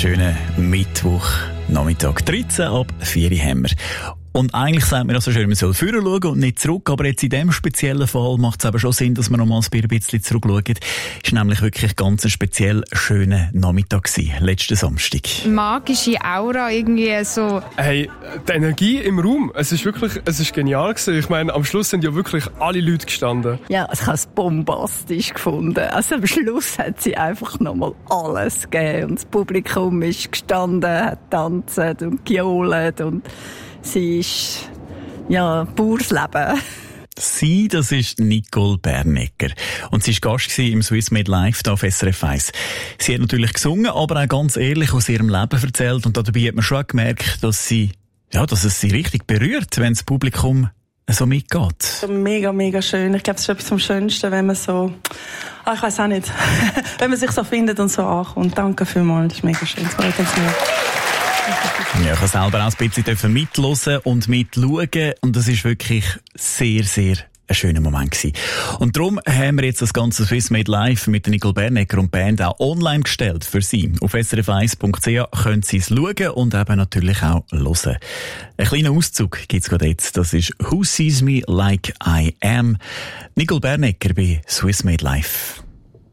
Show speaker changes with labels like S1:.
S1: schönen Mittwochnachmittag. 13 ab 4 Uhr haben wir. Und eigentlich sagt man so schön, man soll vorne schauen und nicht zurück. Aber jetzt in diesem speziellen Fall macht es eben schon Sinn, dass man noch mal ein bisschen zurückschauen. Es war nämlich wirklich ganz ein speziell schöner Nachmittag gewesen, letzten Samstag.
S2: Magische Aura irgendwie so.
S3: Hey, die Energie im Raum, es ist genial gewesen. Ich meine, am Schluss sind ja wirklich alle Leute gestanden.
S4: Ja, ich habe es bombastisch gefunden. Also am Schluss hat sie einfach nochmal alles gegeben. Und das Publikum ist gestanden, hat tanzt und gejohlt und sie ist, pures Leben.
S1: Sie, das ist Nicole Bernecker. Und sie war Gast im Swiss Made Live hier auf SRF 1. Sie hat natürlich gesungen, aber auch ganz ehrlich aus ihrem Leben erzählt. Und dabei hat man schon gemerkt, dass es sie richtig berührt, wenn das Publikum so mitgeht.
S5: Mega, mega schön. Ich glaube, es ist etwas am Schönsten, wenn man so, ich weiss auch nicht, wenn man sich so findet und so ankommt. Danke vielmals, das ist mega schön. Das freut uns mega.
S1: Ja, ich habe selber auch ein bisschen mithören und mitschauen. Und das ist wirklich sehr, sehr ein schöner Moment gewesen. Und darum haben wir jetzt das ganze Swiss Made Live mit Nicole Bernecker und Band auch online gestellt für Sie. Auf srf1.ch können Sie es schauen und eben natürlich auch hören. Ein kleiner Auszug gibt's gerade jetzt. Das ist Who Sees Me Like I Am. Nicole Bernecker bei Swiss Made Live.